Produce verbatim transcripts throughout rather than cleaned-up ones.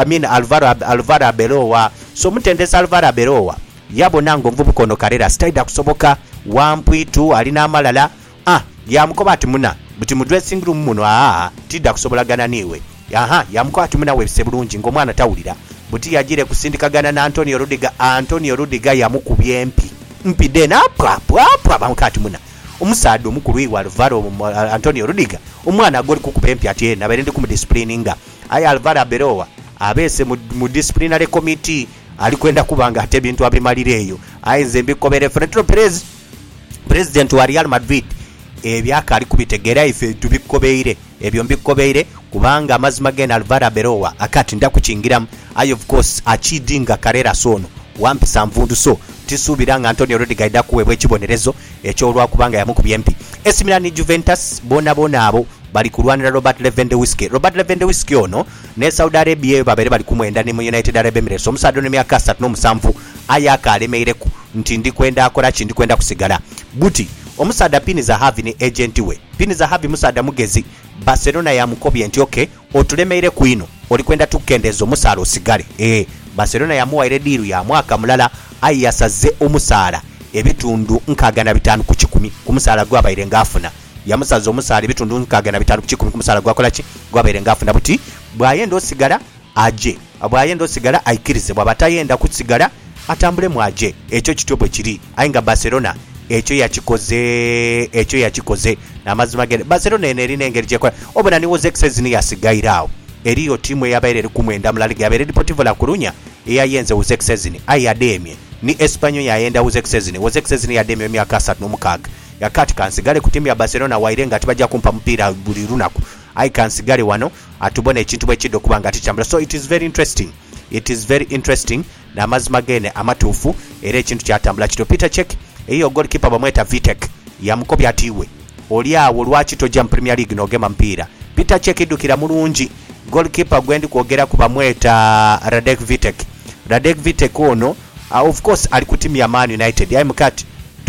mean Alvaro Alvaro Arbeloa. So mutendesa Alvaro Arbeloa yabona ngo mvubuka ono Karera staida kusoboka wampwitu alina amalala ah yamukoba ati muna buti mu dressing room muno ah tidda kusobolagana niwe aha yamukoba ati muna webse bulungi ng'omwana tawulira buti yagire kusindikagana na Antonio Rudiger. Antonio Rudiger yamukubye mpi mpi dena pwa pwa pwa bamukati muna omusaado omukulu wa Alvaro Antonio Rudiger omwana goli kukuba mpi ati na balende ku disciplininga aya Alvaro Arbeloa abese mu disciplinary committee alikwenda kubanga ate bintu abimalireyo ayenze mbikobere Florentino Perez president wa Real Madrid ebyaka ali kubitegera ife tubikobeire ebyo mbikobeire kubanga amazima gena Alvaro Arbeloa akati ndakuchingira ayo of course achidinga Karera sono wampisa mvundu so tisubiranga Antonio Rudiger ida kuwebwe kibonerezo ekyo olwa kubanga yamukubye mpi. A C Milan Juventus bona bona abo bali kulwanira Robert Lewandowski. Robert Lewandowski ono ne Saudi Arabia babere bali kumwenda ne mu United Arab Emirates omusado ne myaka asatu n'omusanvu ayaka alemeireko nti ndi kwenda akola kindi kwenda kusigala buti omusada Pini Zahavi ne agent we. Pini Zahavi musada mugezi Barcelona ya mukobye nti okay otulemeire kuino oli kwenda tukendezo musalo sigale eh Barcelona ya muwaire diru ya mwaka mulala ayasaze omusala ebitundu nkagana bitanu ku kikumi ku musala gwabaire ngafuna yamusaza omusala ebitundu nkagana bitanu ku kikumi ku musala gwakola ki gwabaire ngafuna buti bwayenda osigala aje abwayenda osigala aikirize bwabatayenda kusigala atambule mwaje ekyo kitobwe kiri ayinga Barcelona ekyo yakikoze ekyo yakikoze namazima gere Barcelona enerina engeri gyekola obona niwo Zexes ni yasigairawo eriyo timu yabaire eri kumwenda mu La Liga yabaire Deportivo La Coruña eyayenze wo Zexes ni ayademye ni Espanyol yayenda wo Zexes ni wo Zexes ni yademye myaka asatu n'omukaaga yakati kansigale ku timu ya Barcelona wairenga atibajja kumpa mpira buli lunaku ai kansigale wano atubone ekintu bwe kiddo kubanga atichambula. So it is very interesting it is very interesting namazima gene amatuufu era ekintu kyatambula kito. Peter Cech eyo goalkeeper bamweta Vitek yamukobya atiwe oli awo lwaki tojja mu Premier League n'ogema mpira. Peter Cech idukira mulungi goalkeeper gwendi kwogera ku bamweta Radek Vitek. Radek Vitek ono uh, of course ali ku timu ya Man United ayi mukati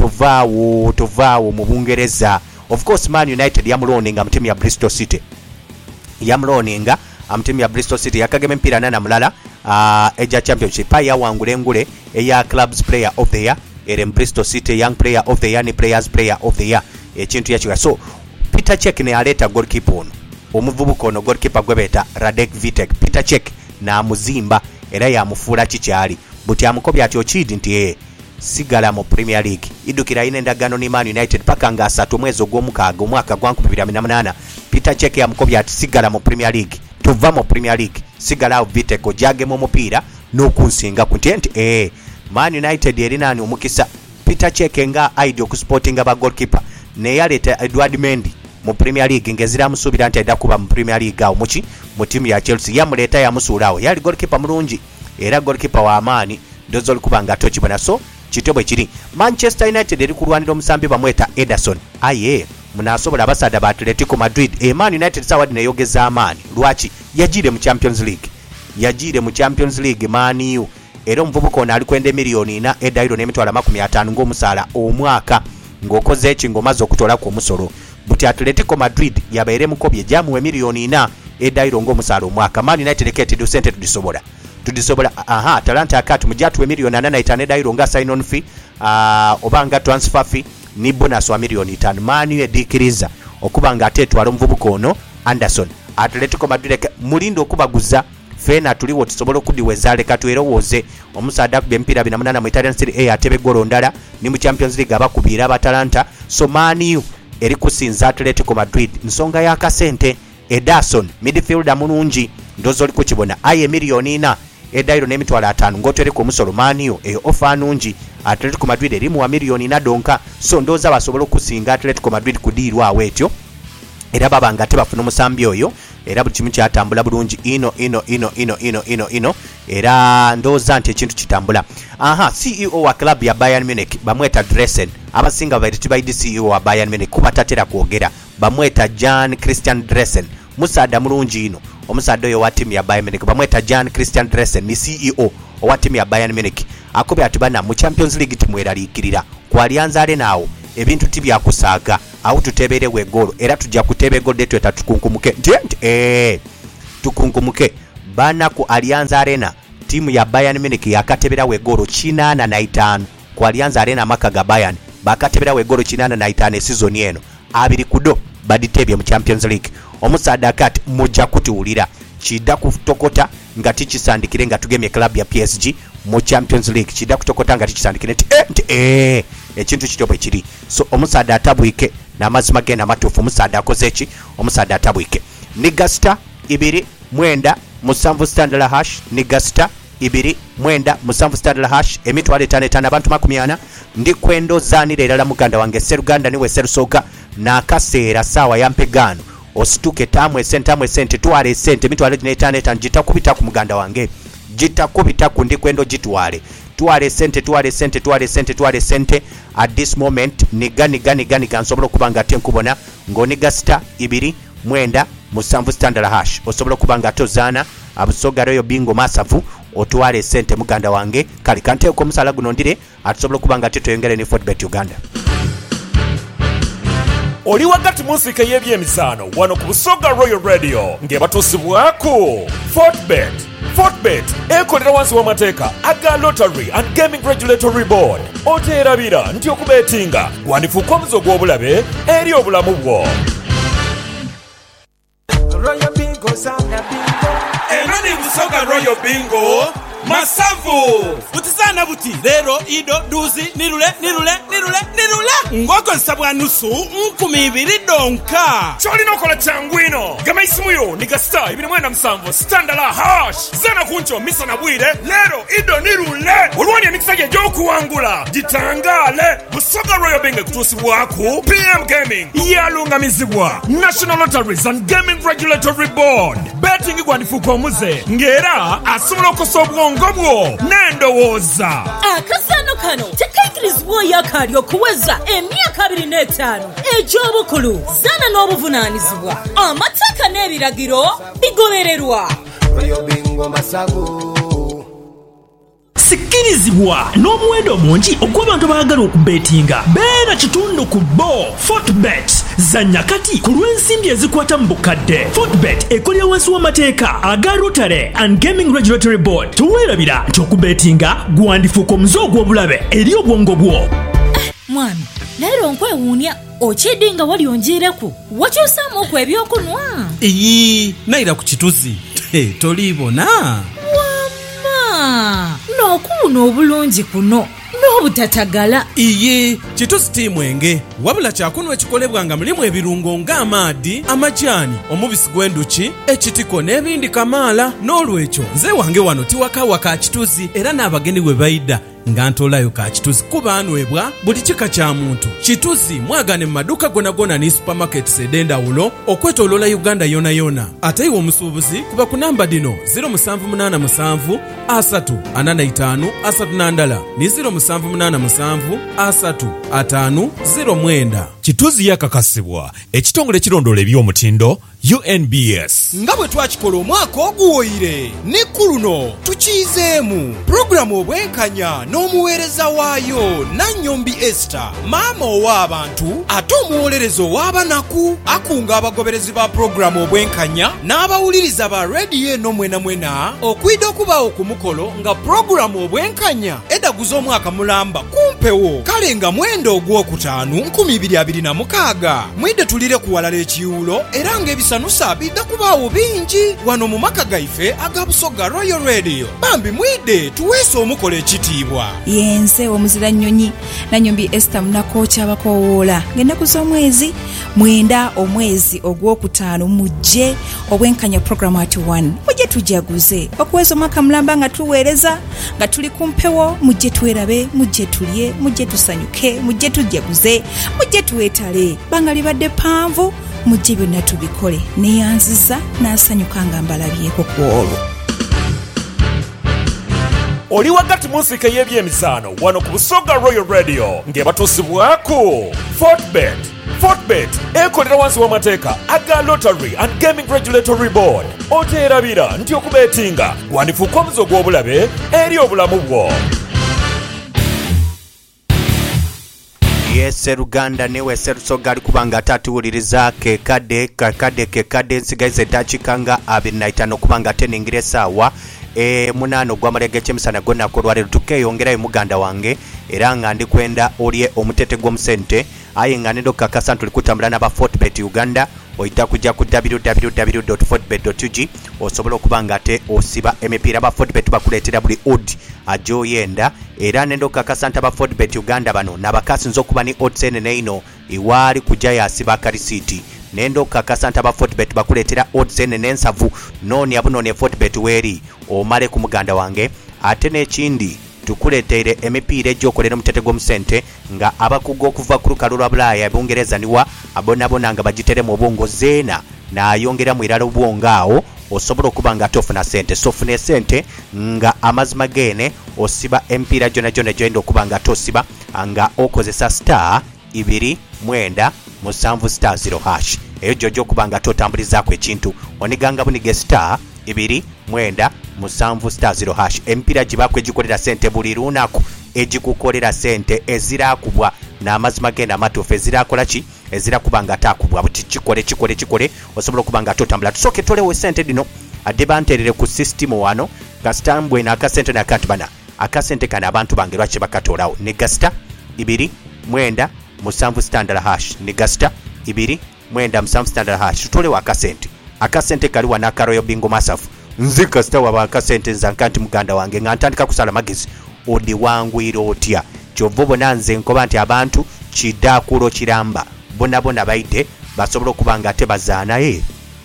tovaawo tovaawo mu Bungereza. Of course Man United yamuloninga mu timu ya Bristol City yamuloninga mu timu ya Bristol City yakagema mpira nana mulala uh, eja championship ya wangule ngule eya clubs player of the year ere Bristol City young player of the year ni players player of the year ekintu yakiwa. So Peter Cech ne aleta goalkeeper ono omuvubuka ono goalkeeper gwebeta Radek Vitek. Peter Cech na muzimba era yamufuula kikyali buti amukobya ati okidi nti eh sigala mu Premier League idukira ine ndagano ni Man United paka nga asatu mwezi ogw'omukaaga omwaka gwa nkumi bbiri na munaana. Peter Cech yamukobya ati sigala mu Premier League tuva mu Premier League sigala Vitek ojage mu mupiira n'okunsinga ku nti eh Man United erinani omukisa Peter Cech nga idea ku sporting aba goalkeeper ne yaleta Edward Mendy mu Premier League ngezira musubira nti adakuba mu Premier League awo muki mu timu ya Chelsea yamuleta yamusuulawo yali goalkeeper mulungi era goalkeeper wa amaani ndozo likubanga tokibona. So kitobwe kiri Manchester United eri kulwanira omusambi bamweta Ederson aye munasobola abasada ba Atletico Madrid e Man United sawadi ne yogeza amaani lwaki yajire mu Champions League yajire mu Champions League Man U era omuvubuka ono ali kwenda miliyoni na edairo n'emitwalo makumi ataano ng'omusaala omwaka ng'okoze eki ng'omaze okutola ku omusolo buti Atletico Madrid yabaire mukobye jamuwe miliyoni na edairo ng'omusaala omwaka. Man United eketedde sente tudisobola tudisobola aha Atalanta akati mujatuwe miliyoni ana na itaano edairo nga sign on fee uh, obanga transfer fee ni bonus wa miliyoni itaano. Man U edikiriza okubanga atetwala omuvubuka ono Anderson. Atletico Madrid mulindo okubaguza fena tuliwo tusobola okudiweza leka twerowoze omusada ku mpira bina munana mu Italian Serie A atebe golo ndala ni mu Champions League abakubira abatalanta. So Man U eri kusinza Atletico Madrid nsonga ya kasente. Ederson midfielder mulungi ndozo liko kibona aye miliyoni na edairo n'emitwalo ataano ngotwere ku musolo Man U e offer nungi Atletico Madrid eri mu miliyoni na donka. So ndoza basobola okusinga Atletico Madrid kudirwa awetyo era babanga tebafuna omusambi oyo era buli kimu kyatambula bulungi ino ino ino ino ino ino ino era ndoza nti ekintu kitambula. Aha C E O wa club ya Bayern Munich bamweta Dresen abasinga baiti baidi C E O wa Bayern Munich kubatatera kwogera bamweta Jan Christian Dresen musada mulungi ino omusada oyo wa timu ya Bayern Munich bamweta Jan Christian Dresen ni C E O wa timu ya Bayern Munich akobya atibana mu Champions League timweralikirira kwalianza ale nawo ebintu tibya kusaaga au tutebere we golo era tujja kutebe gol detu etatukunkumuke nti eh tukunkumuke bana ku Allianz Arena timu ya Bayern Munich yakatebera wegoro kinana na itaano ku Allianz Arena makaga Bayern bakatebera wegoro kinana na itaano e season eno abiri kudo baditebye mu Champions League. Omusaada kati mujja kutuulira kidda kutokota nga tikisandikire nga tugemye club ya P S G mu Champions League kidda kutokota nga tikisandikire nti eh nti eh ekintu kityo kiri. So omusaada atabwike n'amazima genda matuufu omusaada akoze eki omusaada atabwike. Nigasta ibiri mwenda musanvu standard hash Nigasta ibiri mwenda musanvu standard hash emitwalo etaano etaano abantu makumi ana ndi kwendo zanira erala muganda wange Seruganda niwe Serusoka n'akaseera saawa yampegano osituke tamwe sente tamwe sente twale sente mitwalo etaano etaano gitakubita ku muganda wange gitakubita ku ndi kwendo gitwale twale sente twale sente twale sente twale sente at this moment niga niga niga niga nsobola kubanga ate nkubona ng'onigasta ibiri mwenda musanvu standard hash osobola kubanga tozaana abusoga royo bingo masavu otwale sente muganda wange kali kante ko musala guno ndire atusobola kubanga tetoyongere ne Fortbet Uganda. Oli wagati musika y'ebyemizano wano ku Busoga Royal Radio ng'ebatusibwako Fortbet. Fortbet ekolera wansi w'amateeka aga Lottery and Gaming Regulatory Board. Oteerabira nti okubetinga gwandifuuka omuzo gw'obulabe eri obulamu bwo. Royal Bingo sana bingo Enani Busoga Royal Bingo masavu butisana buti lero ido duzi nirule nirule nirule nirule ngoko nsabwa nusu nkumi ibiri donka choli nokola changwino gama isimuyo Nigasta ibiri mwenda msanvu standard hash zana kuncho misa na bwire lero ido nirule ulwani ya mikisage joku wangula jitangale Busoga Royal Bingo kutusi waku P M Gaming yalunga mizibwa National Lotteries and Gaming Regulatory Board betting igwandifuko muze ngera asumulo kosobwo ngobwo nendowoza akasano kano tekaikirizibwa yakali okuweza emyaka abiri n'etaano egy'obukulu zana n'obuvunaanyizibwa amateeka n'ebiragiro bigobererwa. Royal Bingo masago sikirizibwa n'omuwendo mungi ogw'abantu abaagala okubetinga beera kitundu ku bo Fortbet zanya kati ku lw'ensimbi ezikwata mu bukadde. Fortbet ekolera wansi w'amateeka aga Rotary and Gaming Regulatory Board. Tuweerabira nti okubetinga gwandifuuka omuze ogw'obulabe eri obwongo bwo. Mwami leero nkwewuunya okidde nga wali onjeereku wakyusaamu okwo ebyokunwa. Eyi naira ku kituzi toliibona n'okuwuna obulungi kuno n'obutatagala. iye kituzi ti mwenge wabula kyakunwa ekikolebwa nga mulimu ebirungo ng'amaadi amajaani omubisi gw'enduki ekitiko n'ebindi kamaala. n'olwekyo nze wange wano tiwakawa ka kituzi era n'abagenyi bwe bayidda nga ntolayo ka kituzi kuba anwebwa buli kika kya muntu. Kituzi mwagane mu maduuka gona gona ne supermarkets ed'endawulo okwetooloola Uganda yona yona. Ate iwe omusuubuzi kuba ku namba dino zero seven eight seven asatu anana itaano asatu nandala ne zero seven eight seven asatu ataano zero mwenda. Kituzi yakakasibwa ekitongole kirondoola eby'omutindo U N B S. nga bwe twakikola omwaka oguwoyire ne kuluno tukiizeemu pulogulamu obwenkanya n'omuweereza waayo Nannyombi Esther maama ow'abantu ate omuwolereza ow'abanaku akunga abagoberezi ba pulogulamu obwenkanya n'abawuliriza ba rediyo eno mwena mwena okwidde okubaawo ku mukolo nga pulogulamu obwenkanya edaguza omwaka mulamba kumpewo kale nga mwenda ogwokutaano nkumi ibiri abiri na mukaaga mwidde tulire kuwalala ekiwulo era ng'ebisanusa bidda kubaawo bingi wano mu maka gaife aga Busoga Royal Radio. Bambi mwidde tuweese omukola ekitiibwa. yense omuzira nnyonyi Nannyombi Esther munakooki abakoowoola ng'ennaku z'omwezi mwenda omwezi ogwokutaano mujje obwenkanya programu ati one mujje tujaguze okuweza omwaka mulamba nga tuweereza nga tuli ku mpewo mujje twerabe mujje tulye mujje tusanyuke mujje tujaguze mujje tuweetale banga libadde panvu mujje byonna tubikole neyanziza n'asanyuka nga mbalabyeko ku olwo. Oli wagati musika y'ebyemizano wano ku Busoga Royal Radio ng'ebatusibwako Fortbet. Fortbet ekolera wansi w'amateeka aga Lottery and Gaming Regulatory Board. Oteerabira nti okubetinga gwandifuuka omuze ogw'obulabe eri obulamu bwo. yese Luganda newe serusoga ali kubanga tatuwuliriza kekadde kakadde kekadde nsigaze dakikanga abiri na itaano kubanga teningire sawa e munano gwamalege chemisana gonna kolwale tukeyongera muganda wange era nga ndi kwenda olye omutete gw'omusente aye nga nendo kakasa tuli kutambula n'aba Fortbet Uganda oyita kujja ku w w w dot fortbet dot u g osobola okubanga ate osiba emipiira ba Fortbet bakuleetera buli odd ajoyenda era nendo kakasa ntaba Fortbet Uganda bano nabakasinza okuba ni odds enene ino iwaali kujja yasiba kalisiti nendo kakasa ntaba Fortbet bakuleetera odds enene ensavu noonya bunoonye Fortbet weeri omale ku muganda wange ate n'ekindi tukuleetere emipiira egy'okolera omutete gw'omusente nga abakugu okuva ku lukalu lwa Bulaaya Bungereza niwa abonabona nga bagiteremu obwongo zeena n'ayongera mu irala obwongo awo osobola okuba nga tofuna sente sofuna sente nga amazima geene osiba emipiira gyonna gyonna gyenda okuba nga tosiba nga okozesa star ibiri mwenda musanvu star zero hash eyo gyojja okuba nga totambulizaako ekintu oniganga bunige star ibiri mwenda musanvu star zero hash empira gibakwe gikolera sente buli lunaku egikukolera sente ezirakubwa n'amazima genda amatuufu ezirakola ki ezirakubanga atakubwa buti kikole kikole kikole osobola okubanga totambula tusooke tolewo sente dino adde banterere ku system wano kasitambwe n'akasente nakatibana akasente kano abantu bange lwaki bakatoolawo ne gasita ibiri mwenda musanvu standard hash ne gasita ibiri mwenda musanvu standard hash tutolewo akasente akasente kali wanaka Royal Bingo Masafu nzika stawa bakasente nzankanti muganda wange nga ntandika kusala magezi odi wangwiro otya kyovo bonanze nkoba nti abantu kidakulo kiramba bona bona baide basobola okubanga ate bazaana e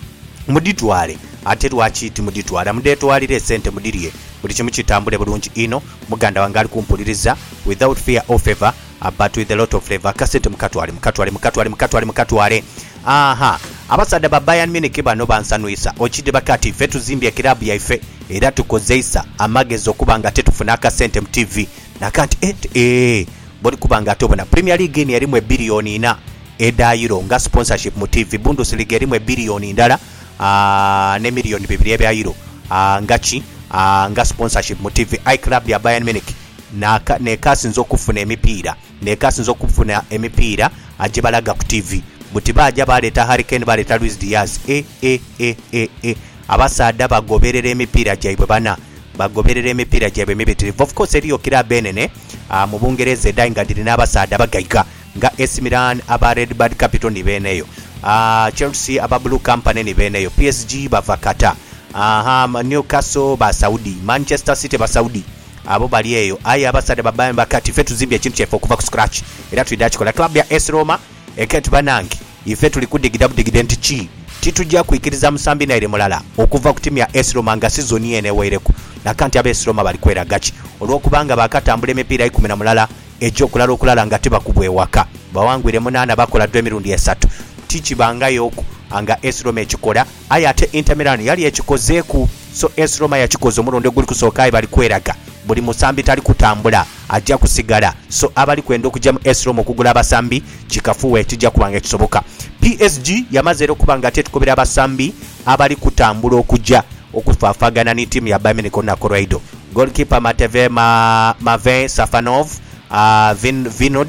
muditwale ate lwakiti muditwala mudetwalire sente mudiriye buli kimu kitambule bulungi ino muganda wange ali kumpuliriza without fear or favor but with a lot of flavor kasente mukatwale mukatwale mukatwale mukatwale mukatwale aha abasada ba Bayern Munich bano bansanuisa okide bakati ife tuzimbye kilabu yaife era tukozeisa amagezo kubanga tetufuna akasente mu T V nakati et eh bodi kubanga tobona Premier League ni yarimwe bilioni ina eda euro nga sponsorship mu T V Bundesliga yarimwe bilioni ndala ah ne milioni bibiri ya euro ah ngachi ah nga sponsorship mu T V I club ya Bayern Munich na ne kasinzo okufuna emipiira ne kasinzo okufuna emipiira ajibalaga ku T V butibaja baleta Hurricane baleta Luis Diaz e e e e e abasada bagoberera emipiira jaibwe bana bagoberera emipiira jaibwe mibitirivu of course eriyo kira benene uh, mu Bungereza dainga diri n'abasada bagaiga nga A C Milan aba Red Bird Capital ni beneyo uh, Chelsea aba Blue Company ni beneyo P S G bavakata aha uh, Newcastle ba Saudi Manchester City ba Saudi abo bali eyo ayi abasada babaye bakati fe tuzimbye kintu kyefo kuva ku scratch era tuidachi kola club ya S Roma eketu banangi ife tuli kudigida budigidenti chi titujja kuikiriza musambi na ile mulala okuva ku timu ya S Roma nga season yene wereku nakanti abe S Roma bali kwera gachi olwokubanga bakatambula emipiira ikumi na mulala ejo kulala okulala nga tiba kubwe waka bawangwire munana bakola emirundi esatu tichi banga yoku anga S Roma ekikola ayate Inter Milan yali ekikozeeku so S Roma yakikoze omurundi guli kusooka bali kweraga buli musambi tali kutambula ajja kusigala so abali kwenda okujja mu S Roma okugula abasambi kikafuwe ekijja kubanga kisoboka P S G yamaze okubanga tetukobera abasambi abali kutambula okujja okufaafagana ni timu ya Bayern Munich na Colorado goalkeeper Mateve Ma, Mave Safanov uh, Vin, Vinod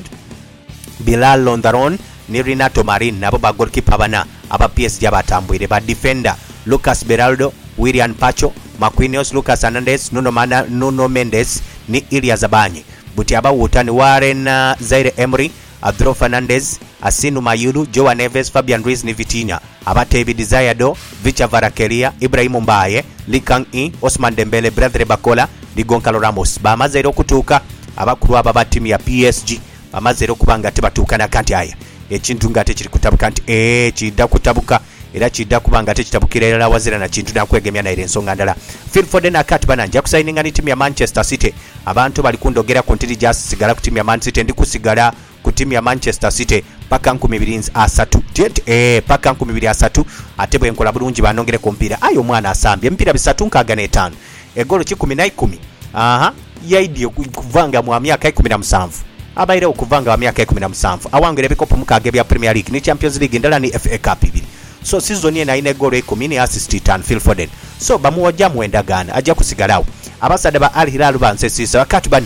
Bilal Londaron ni Renato Marin nabo ba goalkeeper bana aba P S G abatambwire ba defender Lucas Beraldo William Pacho Marquinhos Lucas Hernandez Nuno, Mana, Nuno Mendes ni Ilya Zabanye buti abawutani Warren uh, Zaire Emery Adro Fernandez Asinu Mayulu Joao Neves Fabian Ruiz ni Vitinha abatebi Desire Do Vicha Varakelia Ibrahim Mbaye Likang I Osman Dembele Bradley Bakola di Goncalo Ramos bamaze okutuuka abakulu aba batimu ya P S G bamaze okubanga tebatuuka nakanti aya ekintu ngate kiri kutabuka nti eh kidda kutabuka era kidda kubanga tekitabukira era wazira na kintu nakwegemya na ile ensonga ndala Phil Foden akati bananja kusayininga ni timu ya Manchester City abantu bali kundogera kontiri just sigala ku timu ya Man City ndi kusigala ku timu ya Manchester City paka nkumi bibiri asatu tete eh paka nkumi bibiri asatu atebwe enkola bulungi banongere ku mpira ayo mwana asambye mpira bisatu nkaga ne tano egolo kikumi na ikumi aha yaidi kuvanga mu myaka ikumi na musanvu abaire okuvanga wa myaka ikumi na musanvu awangere bikopo mukage bya Premier League ni Champions League ndala ni F A Cup ibiri so season ye na ine golo ikumi ni assist tan Phil Foden so bamuwajja muenda gana ajja kusigalawo abasada ba Al Hilal bansesisa wakati bana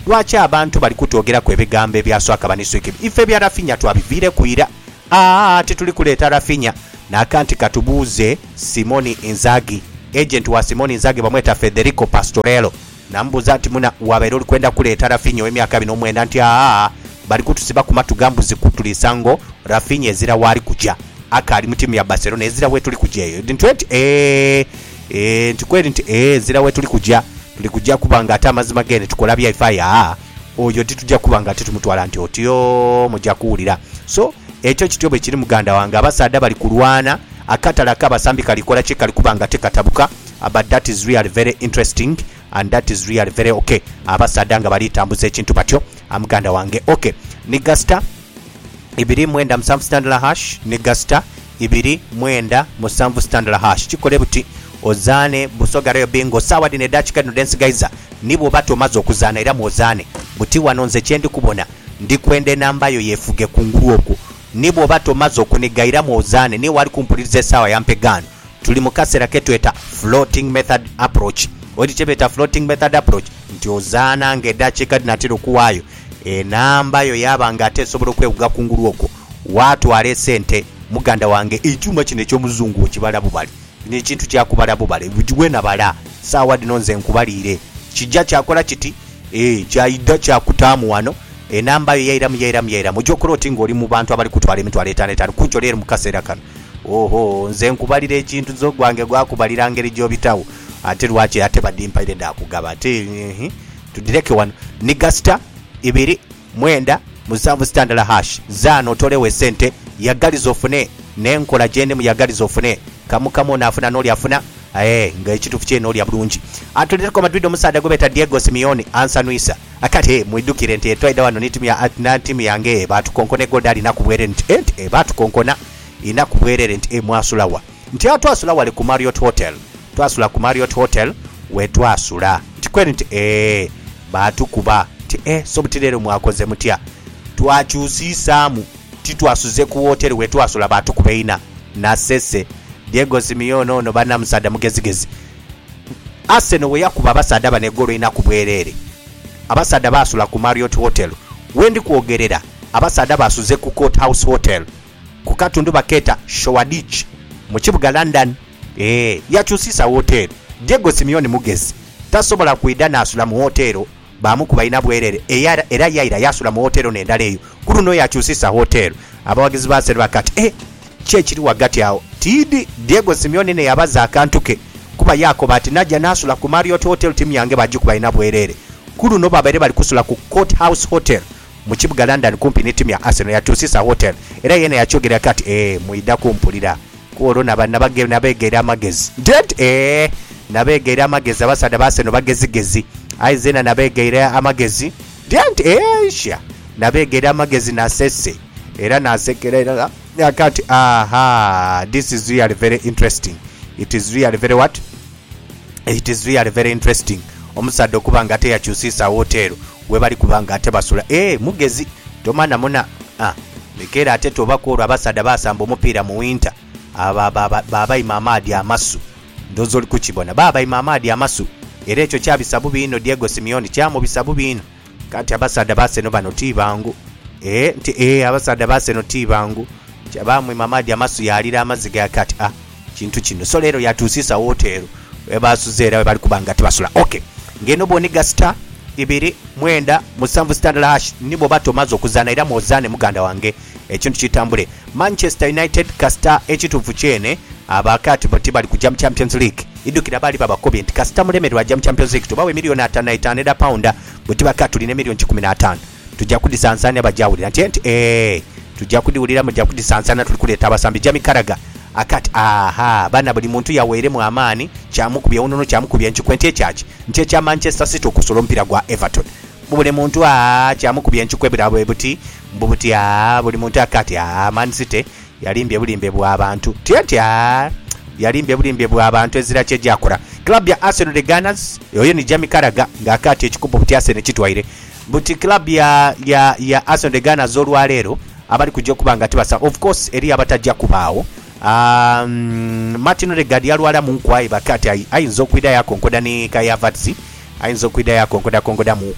lwaki abantu bali kutwogerako ebigambo ebyaswaka baniswiki ife bya Rafinya twabiviire kuira aa tituli kuleeta Rafinya nakanti katubuuze Simoni Inzaghi agent wa Simoni Inzaghi bamweta Federico Pastorello nambuza ati muna wabeera olikwenda kuleeta Rafinya w'emyaka abiri n'omwenda nti aa bali kutusiba ku matu gambuzi kutulisa ngo Rafinya ezira waali kujja akali mu timu ya Barcelona ezira we tuli kujja eyo ntweti eh eh ntikweri nti eh ezira we tuli kujja tuli kujja kubanga ate amazima gene tukola bya ifaya oyo titujja kubanga ate tumutwala nti otyo mujja kuwulira so ekyo kityobe kiri muganda wange abasaada bali kulwana akatala kabasambi kalikola ki kali kubanga tekatabuka but that is really very interesting and that is really very okay abasaada nga bali tambuza ekintu batyo amuganda wange okay ni gasta ibiri mwenda musanvu standard hash ni gasta ibiri mwenda musanvu standard hash kikole buti ozane busogarayo bingo sawa dine Dutch Cardinal Dance Gaiza nibo bato mazo kuzana era mozane buti wanonze kyendi kubona ndi kwende nambayo yefuge kunguru oku nibo bato mazo kunigaira mozane ni wali kumpulirize sawa ya mpegano tuli mukasera ketu eta floating method approach odi chebeta floating method approach nti ozana nge Dutch Cardinal tiro kuwayo e nambayo yabanga ate sobolo kweguga kunguru oku watu wale sente muganda wange ichuma kine kyo muzungu kibala bubali ni kintu kyakubala bubale bujwena bala sawa dinonze nkubalire kijja kyakola kiti eh kyaida kyakutamu wano enamba yo yaira mu yaira mu yaira mujokoro ngoli mu bantu abali kutwala emitwale etano etano kujo lero mukasera kano oho nze nkubalire ekintu zo gwange gwakubalira ngeri gyo bitawo ate lwache ate badimpa ile nda kugaba ate eh tudireke wano ni gasta ibiri mwenda musanvu standard hash zano tolewe sente yagalizo fune nenkola jende mu yagalizo fune kamu kamu nafuna noli afuna eh nga ekitufu kye noli abulungi atulireko Madrid omusada gobeta Diego Simeone ansanuisa akate mwidukire nti etwaida wano ni timu ya Atlanta timu yange batu konkone godali na kubwere nti ent e batu konkona ina kubwere nti e mwasulawa nti atwasula wale ku Marriott Hotel twasula ku Marriott Hotel we twasula tikwere nti eh batu kuba ti eh sobutirero mwakoze mutya twakyusisamu titwasuze ku hotel we twasula batu kubeina na sese Diego Simeone ono bana musada mugezigezi Arsenal we yakuba abasada bane golo ina kubwerere abasada basula ku Marriott Hotel wendi kuogerera abasada basuze ku Court House Hotel ku katundu baketa Shoreditch mu kibuga London eh yakyusisa hotel Diego Simeone mugezi tasobola kuidana asula mu hotel bamukuba ina bwerere era era yaira yasula mu hotel nendala eyo kuruno yakyusisa hotel abawagizi ba Arsenal bakati eh chechiri wagati yao tidi Diego Simeone ne yabaza akantuke kuba yako bati najja nasula ku Marriott Hotel timu yange bajikuba ina bwerere kuru no babere bali kusula ku Court House Hotel mu kibuga London kumpi ne timu ya Arsenal ya Tusisa Hotel era yene yachogera kati eh muida kumpulira kuolona bana bagere nabegera amagezi det eh nabegera amagezi abasada baseno bagezigezi aizena nabegera amagezi det eh sha nabegera amagezi na sese era nasekerera yakati aha this is really very interesting it is really very what it is really very interesting omusado kubanga ate yakyusisa hotel we bali kubanga ate basula eh mugezi tomana muna ah lekera ate tobakoro abasada basamba omupira mu winter aba baba baba imamadi amasu ndozo likukibona baba imamadi amasu era ekyo kyabisabu bino Diego Simeone kyamo bisabu bino kati abasada baseno bano tibangu eh nti eh abasada baseno tibangu kyabamwe mamadi amasu yalira amaziga yakati ah kintu kino so lero yatusisa hotel we basuzera we bali kubanga tibasula okay ngeno boni gasta ibiri mwenda musanvu standard hash nibo bato mazo kuzana ira mozane muganda wange ekintu kitambule Manchester United kasta ekitufu kyene abakati bati bali ku Jam Champions League idukira bali baba comment kasta mulemerwa Jam Champions League tubawe milioni atano itano da pounda buti bakati line milioni kumi na tano tujja kudisansanya bajawulira nti eh tujja kudiwulira mu jja kudisansana tulikuleta abasambi Jami Karaga akati aha bana buli muntu yawere mu amani kyamukubya unono kyamukubya nchikwente ekyaki nche kya Manchester City okusolo mpira gwa Everton buli muntu a kyamukubya nchikwebira bwebuti mbubuti a buli muntu akati a Man City yalimbye bulimbe bwa abantu tiati a yalimbye bulimbe bwa abantu ezira kye jakora club ya Arsenal the Gunners yoyo ni Jami Karaga ngakati ekikubo buti Arsenal kitwaire buti club ya ya ya Arsenal the Gunners olwalero abali kujja kubanga tibasa of course eri abatajja kubaawo um Martin Odegaard yalwala munku ayi bakati ayi ayinza okwida yakonkoda ni Kai Havertz ayinza okwida yakonkoda konkoda munku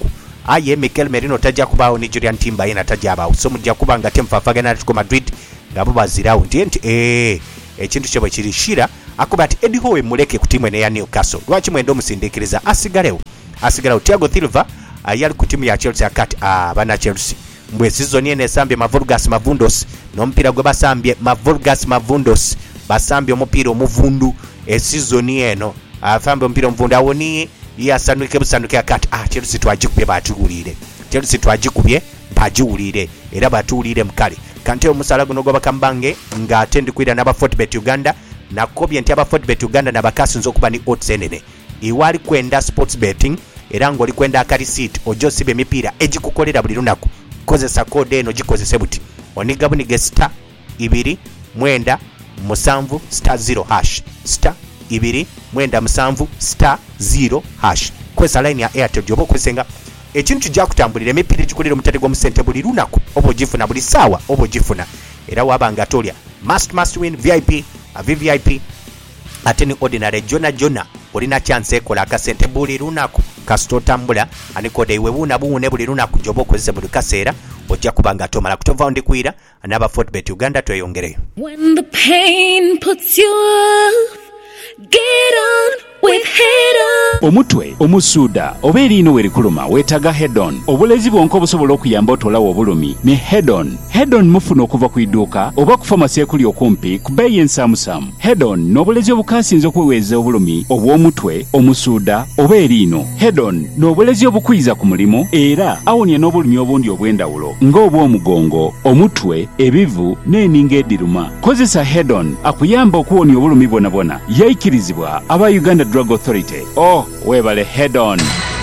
aye Mikel Merino tajja kubaawo ne Julian Timber yena tajja abaawo so mujja kuba nga temfafagana Atletico Madrid ngabo bazirawo nti nti eh ekintu kyo bwe kiri Shira akuba ati Eddie Howe muleke ku timu ene ya Newcastle lwaki mwendo musindikiriza asigalewo asigalewo Thiago Silva yali ku timu ya Chelsea akati abana Chelsea mbwe season ene esambye Mavulgas Mavundos n'omupiira gwe basambye Mavulgas Mavundos basambye omupiira omuvundu e season eno afambe omupiira omuvundu awoni yasanuke busanuke akati ah Chelsea twagikubye batuwulire Chelsea twagikubye bajiwulire era batuwulire mukale kante omusala guno gwa bakambange nga atendi kwira n'aba Fortbet Uganda nakobye nti aba Fortbet Uganda n'abakasinza okuba ni odds enene iwali kwenda sports betting era ngoli kwenda akali seat ojo sibe mipiira egikukolera buli lunaku kozesa code eno gikozese buti oniga bunige star ibiri mwenda musanvu star zero hash star ibiri mwenda musanvu star zero hash kwesa line ya Airtel jobo kwesenga ekintu kya kutambulira emipiira gikolera omutale gwa musente buli lunaku obo gifuna buli sawa obo gifuna era wabanga tolya must must win V I P a V V I P ateni ordinary jona jona olina chance ekola akasente buli lunaku kasitotambula anikode iwe buna buune buli lunaku jobo kozese buli kaseera ojja kubanga tomala kutova ndi kwira anaba Fortbet Uganda tweyongereyo. When the pain puts you off, get on with Head On. Omutwe omusuuda oba erino werikuluma wetaga Head On obulezi bwonko obusobola okuyamba otolawo obulumi ne Head On. Head On mufuna okuva ku idduuka oba ku famasi ekuli okumpi ku bbeeyi ensaamusaamu. Head On n'obulezi obukasinza okuweweeza obulumi obw'omutwe omusuuda oba erino. Head On n'obulezi obukwiza ku mulimu era awonya n'obulumi obundi obw'endawulo ng'obw'omugongo omutwe ebivu n'eninga ediruma. Kozesa Head On akuyamba okuwonya obulumi bwonabwona yayikirizibwa aba Uganda Drug Authority. Oh, webale Head On.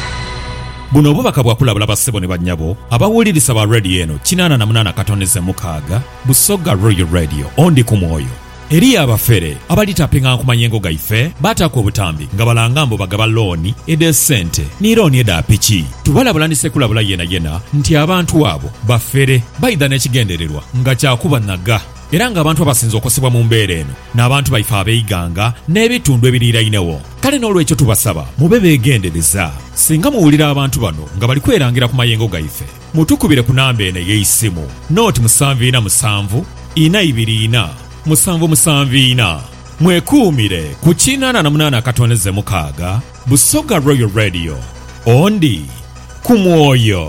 Buno obubaka bwakulabula bassebo ne bannyabo abawulirisa ba radio eno kinaana na munaana katoneze mukaaga Busoga Royal Radio ondi ku mwoyo eri abafere abalitapinga ku manyengo gaife batako obutambi nga balangambo bagaba looni ede sente ni looni eda piki tubalabulandise kulabula yena yena nti abantu abo bafere bayida n'ekigendererwa nga kyakuba naga era nga abantu abasinza okosebwa mu mbeera eno n'abantu baife abeeyiganga n'ebitundu ebiriirainewo kale n'olwekyo tubasaba mube beegendereza singa muwulira abantu bano nga bali kwerangira ku mayengo gaife mutukubire ku namba eno ey'eisimu nooti musanvu ina musanvu ina ibiri ina musanvu musanvu ina mwekuumire ku kinaana na munaana katoneze mukaaga Busoga Royal Radio ondi ku mwoyo.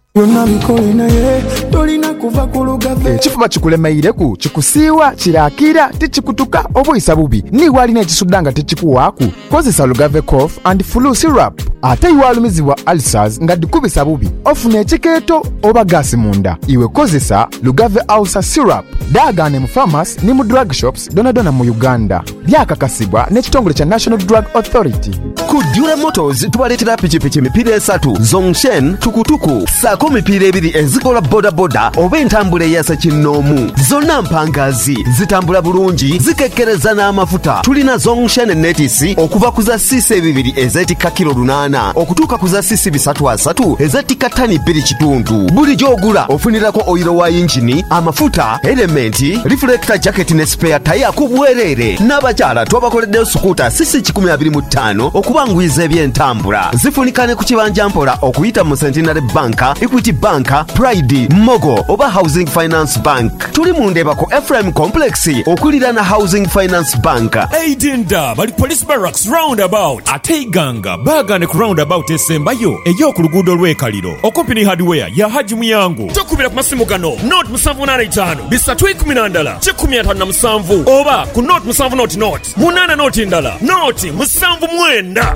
Ekifuba kikulemeireku kikusiiwa kirakira tikikutuka obuyisa bubi niwalina ekisudda nga tekikuwaaku kozesa Lugave cough and flu syrup ate iwalumizibwa ulcers nga dikubisa bubi ofuna ekikeeto oba gaasi munda iwe kozesa Lugave ulcer syrup daagane mu pharmacy ne mu drug shops donadona mu Uganda byakakasibwa n'ekitongole kya National Drug Authority. Ku Dura Motors tubaleetera pikipiki emipiira esatu Zongshen tukutuku saako mipiira ebiri ezikola boda boda oba entambula eyasa kinnoomu zonna mpangazi zitambula bulungi zikekkereza n'amafuta. Tulina Zongshen netisi okuva ku za sisi ebibiri ezeetikka kilo lunaana okutuuka ku za sisi bisatu asatu ezeetikka ttani bbiri kitundu. Buli gy'ogula ofunirako oyiro wa yingini amafuta elementi reflector jacket ne spare taya ku bwereere. N'abakyala twabakoleddeyo sukuuta sisi kikumi abiri mu ttaano okubangwiza eby'entambula. Zifunika ne ku kibanja mpola okuyita mu Centenary Bank, Equity Bank, Pride, Mogo oba Housing Finance Bank. Tuli mu Ndebako Ephraim Complex okulira na Housing Finance Bank. Eidinda bali Police Barracks roundabout ate Iganga bagane ku roundabout esembayo ey'oku luguudo lw'ekaliro okumpi ne hardware ya Haji Muyango. Tukubira ku masimu gano note musanvu nana itaano bisatu ikumi na ndala kikumi ataano na musanvu oba ku note musanvu note note munana note ndala note musanvu mwenda.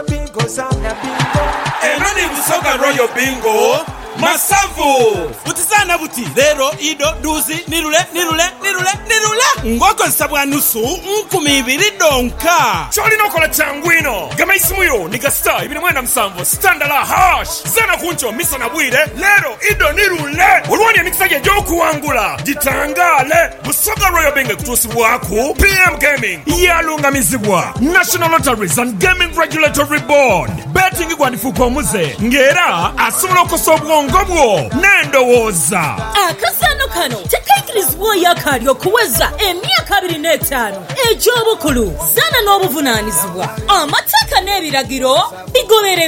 Emani Busoga Royal Bingo Masavu Utizana buti lero ido duzi nirule nirule nirule nirule ngoko nsabwa nusu nkumi ibiri donka choli nokola changwino gama isimuyo nika star ibiri mwenda msamvu standala hash zana kuncho misa na bwire lero ido nirule ulwani ya mikisaje joku wangula jitangale Busoga Royal Bingo kutusi waku P M Gaming yalunga mizibwa National Lotteries and Gaming Regulatory Board betting kwa nifuko muze ngera asumula kusobwa ngobwo nendowoza akasano kano tekaikirizibwa yakali okuweza emyaka abiri n'etaano egy'obukulu zana n'obuvunaanyizibwa amateeka n'ebiragiro bigobererwa.